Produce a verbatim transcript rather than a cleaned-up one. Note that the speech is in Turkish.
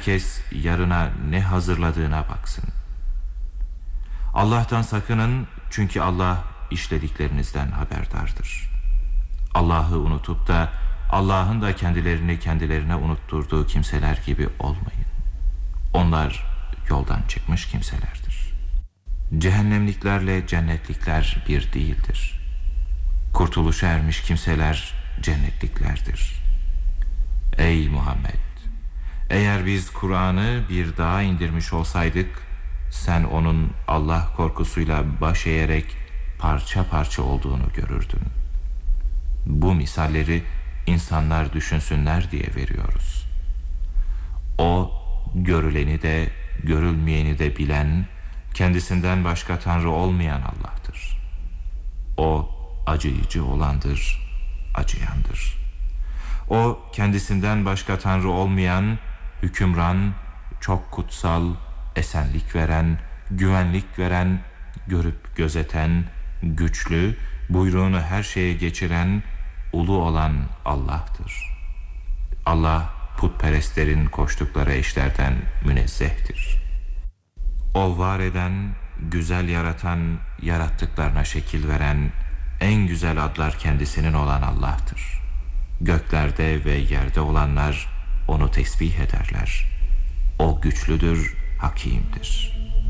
Herkes yarına ne hazırladığına baksın. Allah'tan sakının, çünkü Allah işlediklerinizden haberdardır. Allah'ı unutup da Allah'ın da kendilerini kendilerine unutturduğu kimseler gibi olmayın. Onlar yoldan çıkmış kimselerdir. Cehennemliklerle cennetlikler bir değildir. Kurtuluşa ermiş kimseler cennetliklerdir. Ey Muhammed! Eğer biz Kur'an'ı bir dağa indirmiş olsaydık, sen onun Allah korkusuyla baş eğerek parça parça olduğunu görürdün. Bu misalleri insanlar düşünsünler diye veriyoruz. O, görüleni de görülmeyeni de bilen, kendisinden başka Tanrı olmayan Allah'tır. O, acıyıcı olandır, acıyandır. O, kendisinden başka Tanrı olmayan, hükümran, çok kutsal, esenlik veren, güvenlik veren, görüp gözeten, güçlü, buyruğunu her şeye geçiren, ulu olan Allah'tır. Allah, putperestlerin koştukları eşlerden münezzehtir. O var eden, güzel yaratan, yarattıklarına şekil veren, en güzel adlar kendisinin olan Allah'tır. Göklerde ve yerde olanlar onu tesbih ederler. O güçlüdür, hakimdir.